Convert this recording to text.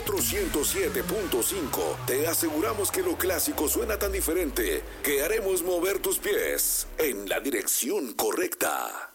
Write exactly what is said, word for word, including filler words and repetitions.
Metro ciento siete punto cinco. Te aseguramos que lo clásico suena tan diferente que haremos mover tus pies en la dirección correcta.